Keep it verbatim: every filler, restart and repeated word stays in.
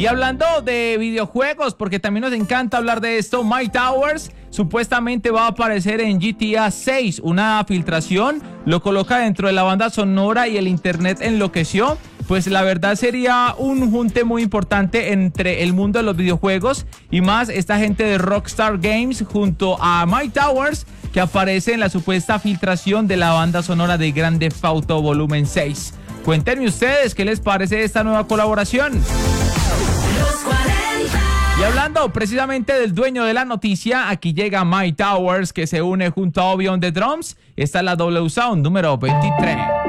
Y hablando de videojuegos, porque también nos encanta hablar de esto, Myth Towers supuestamente va a aparecer en G T A seis. Una filtración lo coloca dentro de la banda sonora y el internet enloqueció. Pues la verdad sería un junte muy importante entre el mundo de los videojuegos y más esta gente de Rockstar Games junto a Myth Towers, que aparece en la supuesta filtración de la banda sonora de Grand Theft Auto Volumen seis. Cuéntenme ustedes qué les parece esta nueva colaboración. Y hablando precisamente del dueño de la noticia, aquí llega Myth Towers, que se une junto a Obi on the Drums. Esta es la W Sound número veintitrés.